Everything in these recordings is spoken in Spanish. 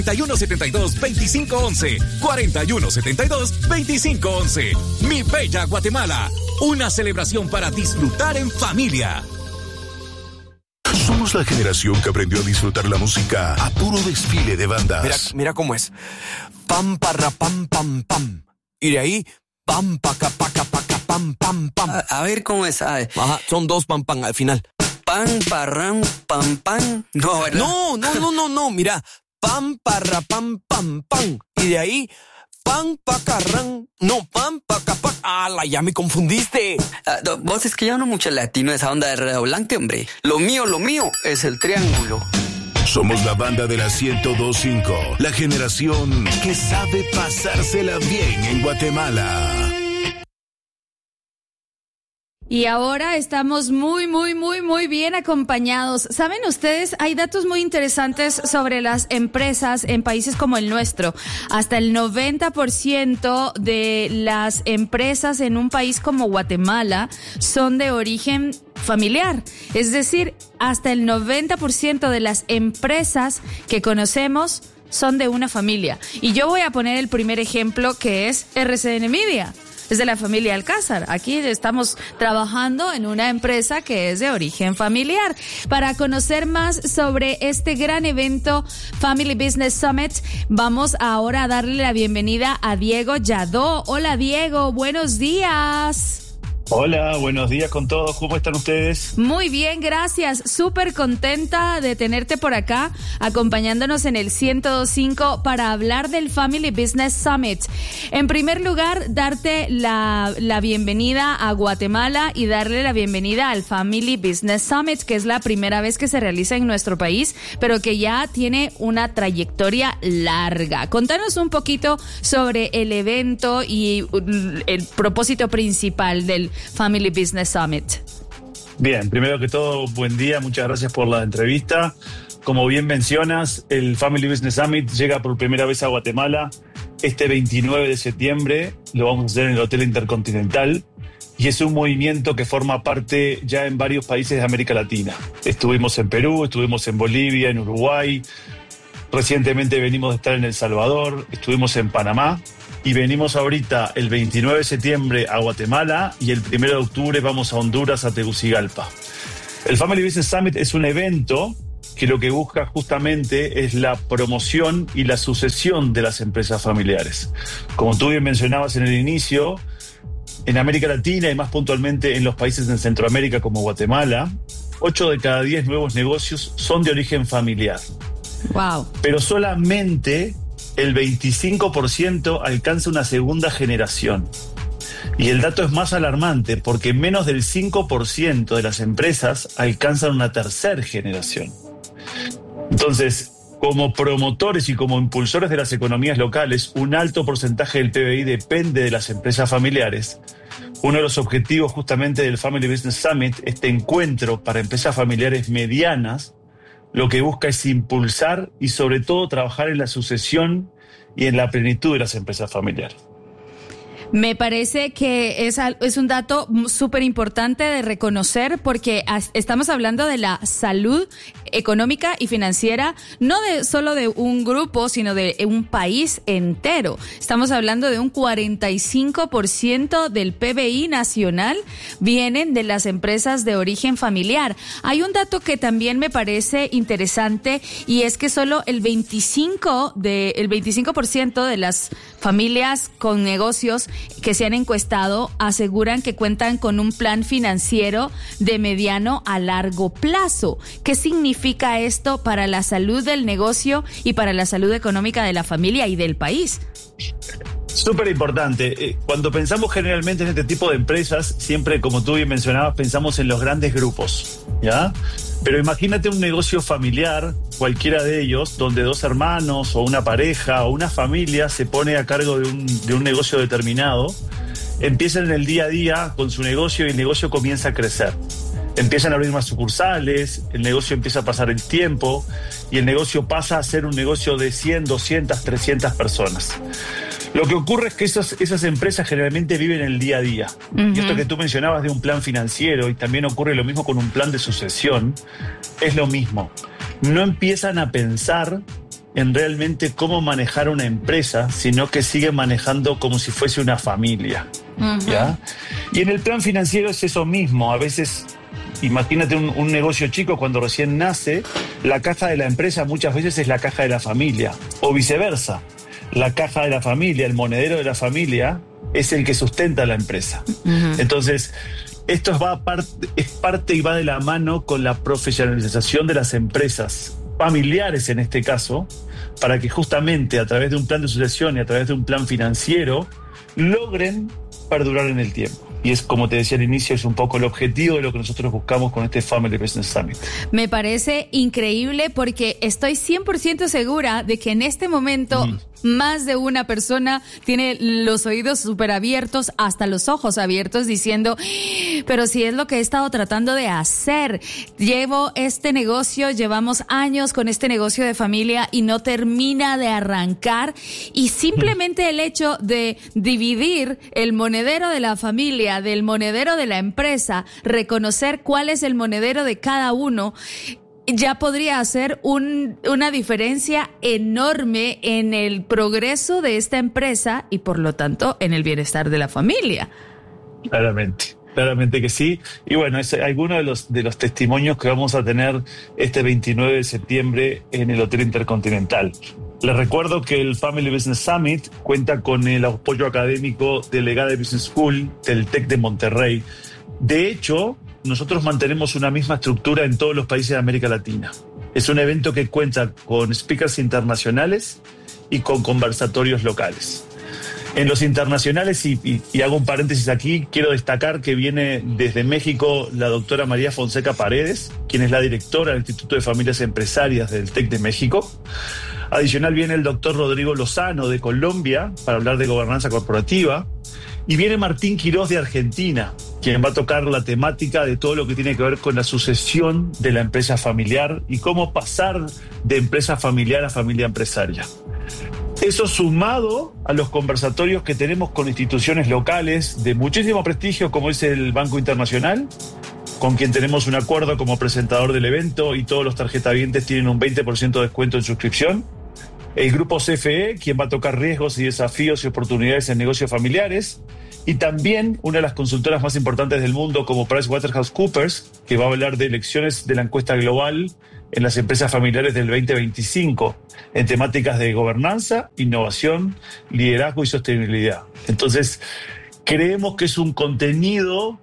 4172-2511. 4172-2511. Mi Bella Guatemala. Una celebración para disfrutar en familia. Somos la generación que aprendió a disfrutar la música a puro desfile de bandas. Mira cómo es. Pam, parra, pam, pam, pam. Y de ahí, pam, paca, paca, paca, pam, pam, pam. A ver cómo es. Ajá, son dos pam, pam al final. Pam, parram, pam, pam. No, ¿verdad? No. Mira, pam, parra, pam, pam, pam. Y de ahí, pam, pacarran. No, pam, paca, paca. ¡Hala! Ya me confundiste. Vos es que yo no mucho latino esa onda de redoblante, hombre. Lo mío es el triángulo. Somos la banda de la 102.5, la generación que sabe pasársela bien en Guatemala. Y ahora estamos muy bien acompañados. ¿Saben ustedes? Hay datos muy interesantes sobre las empresas en países como el nuestro. Hasta el 90% de las empresas en un país como Guatemala son de origen familiar. Es decir, hasta el 90% de las empresas que conocemos son de una familia. Y yo voy a poner el primer ejemplo, que es RCN Media. Es de la familia Alcázar. Aquí estamos trabajando en una empresa que es de origen familiar. Para conocer más sobre este gran evento Family Business Summit, vamos ahora a darle la bienvenida a Diego Yadó. Hola Diego, buenos días. Hola, buenos días con todos. ¿Cómo están ustedes? Muy bien, gracias. Súper contenta de tenerte por acá, acompañándonos en el 102.5 para hablar del Family Business Summit. En primer lugar, darte la bienvenida a Guatemala y darle la bienvenida al Family Business Summit, que es la primera vez que se realiza en nuestro país, pero que ya tiene una trayectoria larga. Contanos un poquito sobre el evento y el propósito principal del Family Business Summit. Bien, primero que todo, buen día, muchas gracias por la entrevista. Como bien mencionas, el Family Business Summit llega por primera vez a Guatemala este 29 de septiembre, lo vamos a hacer en el Hotel Intercontinental, y es un movimiento que forma parte ya en varios países de América Latina. Estuvimos en Perú, estuvimos en Bolivia, en Uruguay, recientemente venimos de estar en El Salvador, estuvimos en Panamá, y venimos ahorita el 29 de septiembre a Guatemala y el 1 de octubre vamos a Honduras, a Tegucigalpa. El Family Business Summit es un evento que lo que busca justamente es la promoción y la sucesión de las empresas familiares. Como tú bien mencionabas en el inicio, en América Latina y más puntualmente en los países en Centroamérica como Guatemala, 8 de cada 10 nuevos negocios son de origen familiar. Wow. Pero solamente el 25% alcanza una segunda generación. Y el dato es más alarmante porque menos del 5% de las empresas alcanzan una tercera generación. Entonces, como promotores y como impulsores de las economías locales, un alto porcentaje del PBI depende de las empresas familiares. Uno de los objetivos justamente del Family Business Summit, este encuentro para empresas familiares medianas, lo que busca es impulsar y sobre todo trabajar en la sucesión y en la plenitud de las empresas familiares. Me parece que es un dato súper importante de reconocer porque estamos hablando de la salud económica y financiera, no solo de un grupo, sino de un país entero. Estamos hablando de un 45% del PBI nacional vienen de las empresas de origen familiar. Hay un dato que también me parece interesante y es que solo el 25% de las familias con negocios que se han encuestado aseguran que cuentan con un plan financiero de mediano a largo plazo. ¿Qué significa esto para la salud del negocio y para la salud económica de la familia y del país? Súper importante. Cuando pensamos generalmente en este tipo de empresas, siempre, como tú bien mencionabas, pensamos en los grandes grupos, ¿ya? Pero imagínate un negocio familiar, cualquiera de ellos, donde dos hermanos o una pareja o una familia se pone a cargo de un negocio determinado, empiezan en el día a día con su negocio y el negocio comienza a crecer. Empiezan a abrir más sucursales, el negocio empieza a pasar el tiempo y el negocio pasa a ser un negocio de 100, 200, 300 personas. Lo que ocurre es que esas empresas generalmente viven el día a día. Uh-huh. Y esto que tú mencionabas de un plan financiero, y también ocurre lo mismo con un plan de sucesión, es lo mismo. No empiezan a pensar en realmente cómo manejar una empresa, sino que sigue manejando como si fuese una familia. ¿Ya? Y en el plan financiero es eso mismo. A veces, imagínate un negocio chico cuando recién nace, la caja de la empresa muchas veces es la caja de la familia, o viceversa. La caja de la familia, el monedero de la familia, es el que sustenta la empresa. Entonces, esto es parte y va de la mano con la profesionalización de las empresas familiares en este caso, para que justamente a través de un plan de sucesión y a través de un plan financiero logren perdurar en el tiempo. Y es, como te decía al inicio, es un poco el objetivo de lo que nosotros buscamos con este Family Business Summit. Me parece increíble porque estoy 100% segura de que en este momento más de una persona tiene los oídos súper abiertos, hasta los ojos abiertos, diciendo, pero si es lo que he estado tratando de hacer. Llevo este negocio, llevamos años con este negocio de familia y no termina de arrancar. Y simplemente el hecho de dividir el monedero de la familia del monedero de la empresa, reconocer cuál es el monedero de cada uno, ya podría hacer una diferencia enorme en el progreso de esta empresa y por lo tanto en el bienestar de la familia. Claramente que sí. Y bueno, es alguno de los testimonios que vamos a tener este 29 de septiembre en el Hotel Intercontinental. Les recuerdo que el Family Business Summit cuenta con el apoyo académico de Legade Business School del TEC de Monterrey. De hecho, nosotros mantenemos una misma estructura en todos los países de América Latina. Es un evento que cuenta con speakers internacionales y con conversatorios locales. En los internacionales, y hago un paréntesis aquí, quiero destacar que viene desde México la doctora María Fonseca Paredes, quien es la directora del Instituto de Familias Empresarias del TEC de México. Adicional viene el doctor Rodrigo Lozano de Colombia para hablar de gobernanza corporativa. Y viene Martín Quirós de Argentina, quien va a tocar la temática de todo lo que tiene que ver con la sucesión de la empresa familiar y cómo pasar de empresa familiar a familia empresaria. Eso sumado a los conversatorios que tenemos con instituciones locales de muchísimo prestigio, como es el Banco Internacional, con quien tenemos un acuerdo como presentador del evento y todos los tarjetavientes tienen un 20% de descuento en suscripción. El grupo CFE, quien va a tocar riesgos y desafíos y oportunidades en negocios familiares. Y también una de las consultoras más importantes del mundo como PricewaterhouseCoopers, que va a hablar de elecciones de la encuesta global en las empresas familiares del 2025, en temáticas de gobernanza, innovación, liderazgo y sostenibilidad. Entonces, creemos que es un contenido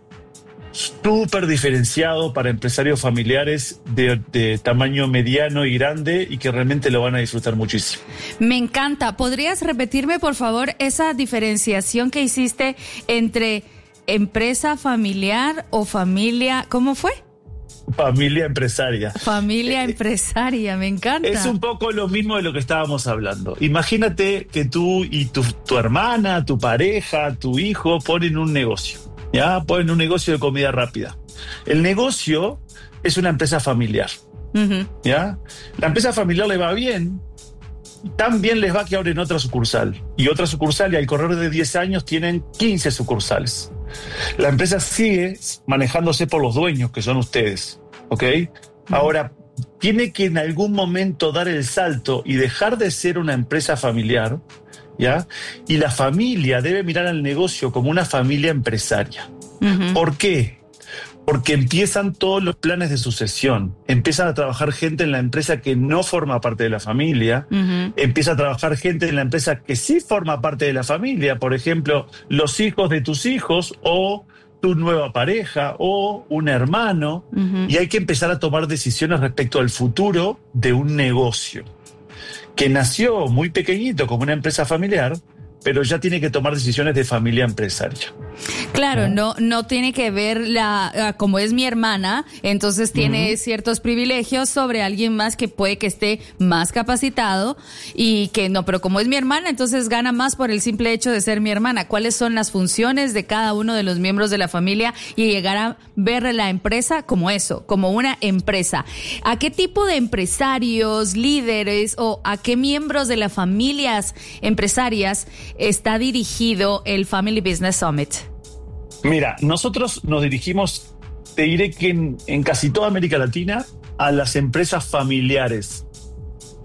súper diferenciado para empresarios familiares de tamaño mediano y grande y que realmente lo van a disfrutar muchísimo. Me encanta. ¿Podrías repetirme, por favor, esa diferenciación que hiciste entre empresa familiar o familia? ¿Cómo fue? Familia empresaria. Familia empresaria, me encanta. Es un poco lo mismo de lo que estábamos hablando. Imagínate que tú y tu hermana, tu pareja, tu hijo ponen un negocio. Ya ponen un negocio de comida rápida. El negocio es una empresa familiar. ¿Ya? La empresa familiar le va bien, tan bien les va que abren otra sucursal. Y otra sucursal, y al correr de 10 años tienen 15 sucursales. La empresa sigue manejándose por los dueños, que son ustedes. ¿Ok? Ahora, tiene que en algún momento dar el salto y dejar de ser una empresa familiar, ¿ya? Y la familia debe mirar al negocio como una familia empresaria. ¿Por qué? Porque empiezan todos los planes de sucesión. Empiezan a trabajar gente en la empresa que no forma parte de la familia. Empieza a trabajar gente en la empresa que sí forma parte de la familia. Por ejemplo, los hijos de tus hijos o tu nueva pareja o un hermano. Y hay que empezar a tomar decisiones respecto al futuro de un negocio que nació muy pequeñito como una empresa familiar, pero ya tiene que tomar decisiones de familia empresaria. Claro, no tiene que ver como es mi hermana, entonces tiene ciertos privilegios sobre alguien más que puede que esté más capacitado y que no, pero como es mi hermana, entonces gana más por el simple hecho de ser mi hermana. ¿Cuáles son las funciones de cada uno de los miembros de la familia y llegar a ver la empresa como eso, como una empresa? ¿A qué tipo de empresarios, líderes o a qué miembros de las familias empresarias está dirigido el Family Business Summit? Mira, nosotros nos dirigimos, te diré que en casi toda América Latina, a las empresas familiares.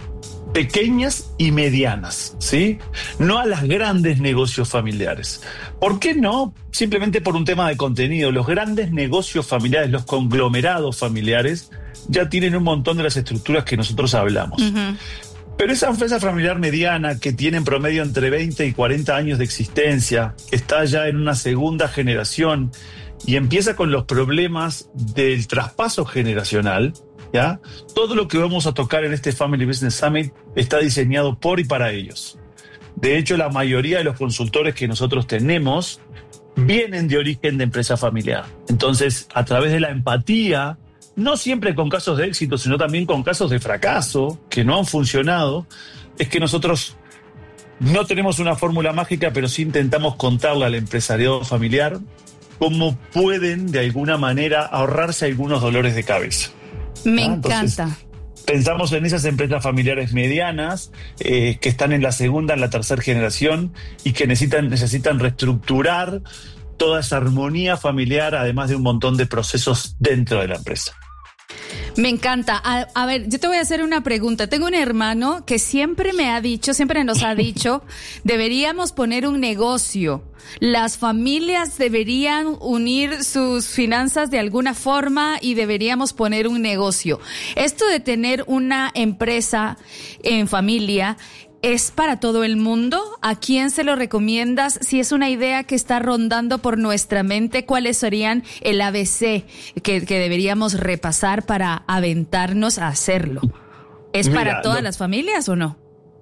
pequeñas y medianas, ¿sí? No a las grandes negocios familiares. ¿Por qué no? Simplemente por un tema de contenido. Los grandes negocios familiares, los conglomerados familiares, ya tienen un montón de las estructuras que nosotros hablamos. Pero esa empresa familiar mediana que tiene en promedio entre 20 y 40 años de existencia, está ya en una segunda generación y empieza con los problemas del traspaso generacional, ¿ya? Todo lo que vamos a tocar en este Family Business Summit está diseñado por y para ellos. De hecho, la mayoría de los consultores que nosotros tenemos vienen de origen de empresa familiar. Entonces, a través de la empatía, no siempre con casos de éxito, sino también con casos de fracaso que no han funcionado, es que nosotros no tenemos una fórmula mágica, pero sí intentamos contarle al empresariado familiar cómo pueden de alguna manera ahorrarse algunos dolores de cabeza. Me encanta. Pensamos en esas empresas familiares medianas que están en la segunda, en la tercera generación y que necesitan reestructurar toda esa armonía familiar, además de un montón de procesos dentro de la empresa. Me encanta. A ver, yo te voy a hacer una pregunta. Tengo un hermano que siempre nos ha dicho, deberíamos poner un negocio. Las familias deberían unir sus finanzas de alguna forma y deberíamos poner un negocio. Esto de tener una empresa en familia, ¿es para todo el mundo? ¿A quién se lo recomiendas? Si es una idea que está rondando por nuestra mente, ¿cuáles serían el ABC que deberíamos repasar para aventarnos a hacerlo? ¿Es para todas las familias o no?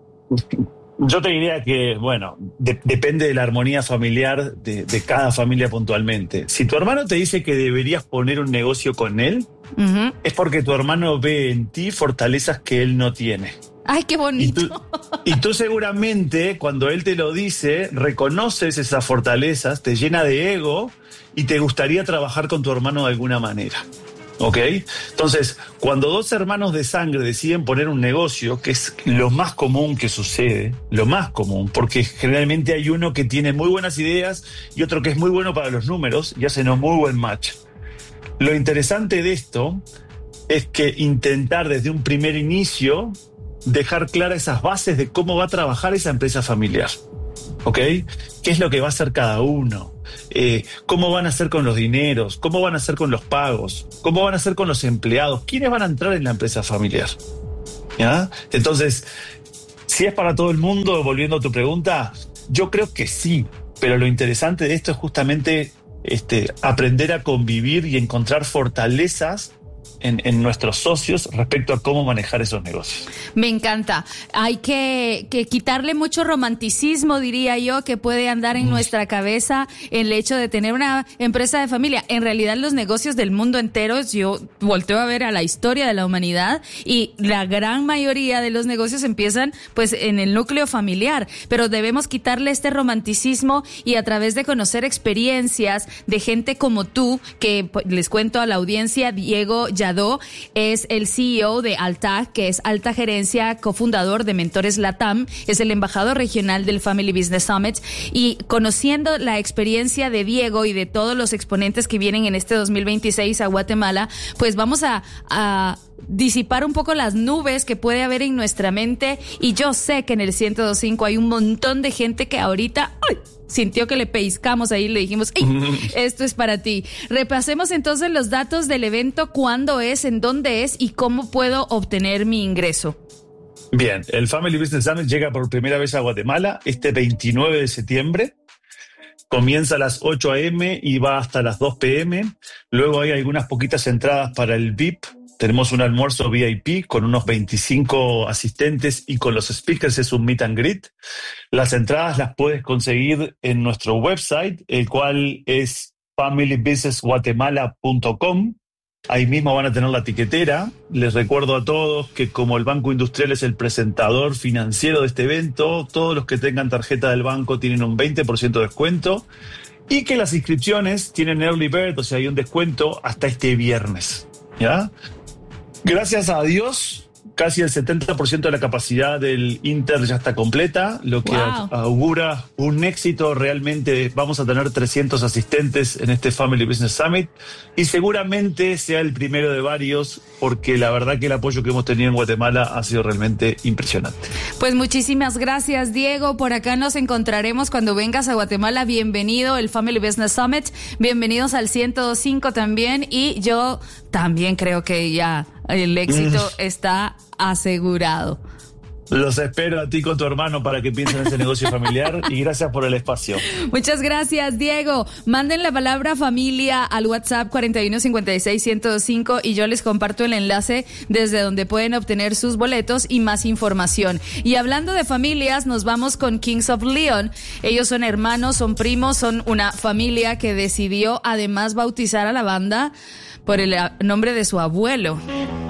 Yo te diría que, bueno, depende de la armonía familiar de cada familia puntualmente. Si tu hermano te dice que deberías poner un negocio con él, es porque tu hermano ve en ti fortalezas que él no tiene. ¡Ay, qué bonito! Y tú seguramente, cuando él te lo dice, reconoces esas fortalezas, te llena de ego y te gustaría trabajar con tu hermano de alguna manera. ¿Ok? Entonces, cuando dos hermanos de sangre deciden poner un negocio, que es lo más común que sucede, lo más común, porque generalmente hay uno que tiene muy buenas ideas y otro que es muy bueno para los números y hacen un muy buen match. Lo interesante de esto es que intentar desde un primer inicio dejar claras esas bases de cómo va a trabajar esa empresa familiar. ¿Ok? ¿Qué es lo que va a hacer cada uno? ¿Cómo van a hacer con los dineros? ¿Cómo van a hacer con los pagos? ¿Cómo van a hacer con los empleados? ¿Quiénes van a entrar en la empresa familiar? ¿Ya? Entonces, si es para todo el mundo, volviendo a tu pregunta, yo creo que sí, pero lo interesante de esto es justamente aprender a convivir y encontrar fortalezas en nuestros socios respecto a cómo manejar esos negocios. Me encanta. Hay que quitarle mucho romanticismo, diría yo, que puede andar en nuestra cabeza el hecho de tener una empresa de familia. En realidad, los negocios del mundo entero, yo volteo a ver a la historia de la humanidad y la gran mayoría de los negocios empiezan pues en el núcleo familiar, pero debemos quitarle este romanticismo y a través de conocer experiencias de gente como tú, que les cuento a la audiencia, Diego Yadó es el CEO de Alta, que es Alta Gerencia, cofundador de Mentores Latam, es el embajador regional del Family Business Summit, y conociendo la experiencia de Diego y de todos los exponentes que vienen en este 2026 a Guatemala, pues vamos a disipar un poco las nubes que puede haber en nuestra mente, y yo sé que en el 102.5 hay un montón de gente que ahorita sintió que le pellizcamos ahí y le dijimos, esto es para ti. Repasemos entonces los datos del evento, cuándo es, en dónde es y cómo puedo obtener mi ingreso. Bien, el Family Business Summit llega por primera vez a Guatemala este 29 de septiembre. Comienza a las 8 a.m. y va hasta las 2 p.m. Luego hay algunas poquitas entradas para el VIP. Tenemos un almuerzo VIP con unos 25 asistentes y con los speakers es un meet and greet. Las entradas las puedes conseguir en nuestro website, el cual es familybusinessguatemala.com. Ahí mismo van a tener la tiquetera. Les recuerdo a todos que como el Banco Industrial es el presentador financiero de este evento, todos los que tengan tarjeta del banco tienen un 20% de descuento y que las inscripciones tienen early bird, o sea, hay un descuento hasta este viernes. ¿Ya? Gracias a Dios, casi el 70% de la capacidad del Inter ya está completa, lo que augura un éxito realmente. Vamos a tener 300 asistentes en este Family Business Summit y seguramente sea el primero de varios, porque la verdad que el apoyo que hemos tenido en Guatemala ha sido realmente impresionante. Pues muchísimas gracias, Diego. Por acá nos encontraremos cuando vengas a Guatemala. Bienvenido el Family Business Summit. Bienvenidos al 102.5 también. Y yo también creo que ya el éxito está asegurado. Los espero a ti con tu hermano para que piensen en ese negocio familiar y gracias por el espacio. Muchas gracias, Diego. Manden la palabra familia al WhatsApp 4156-1025 y yo les comparto el enlace desde donde pueden obtener sus boletos y más información. Y hablando de familias, nos vamos con Kings of Leon. Ellos son hermanos, son primos, son una familia que decidió además bautizar a la banda por el nombre de su abuelo.